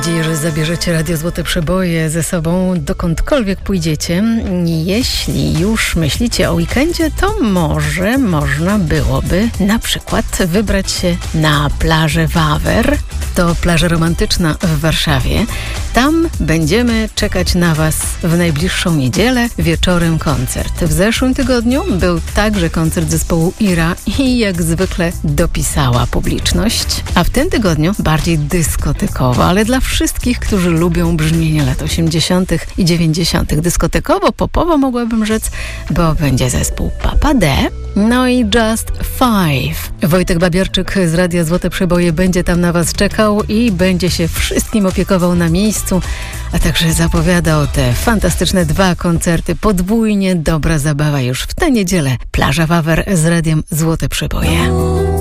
nadzieję, że zabierzecie Radio Złote Przeboje ze sobą dokądkolwiek pójdziecie. Jeśli już myślicie o weekendzie, to może można byłoby na przykład wybrać się na plażę Wawer. To plaża romantyczna w Warszawie. Tam będziemy czekać na Was w najbliższą niedzielę. Wieczorem koncert. W zeszłym tygodniu był także koncert zespołu Ira i jak zwykle dopisała publiczność. A w tym tygodniu bardziej dyskotekowo, ale dla wszystkich, którzy lubią brzmienie lat 80. i 90. Dyskotekowo, popowo mogłabym rzec, bo będzie zespół Papa D. No i Just Five. Wojtek Babiarczyk z Radia Złote Przeboje będzie tam na Was czekał i będzie się wszystkim opiekował na miejscu, a także zapowiadał te fantastyczne 2 koncerty. Podwójnie dobra zabawa już w tę niedzielę. Plaża Wawer z Radiem Złote Przeboje.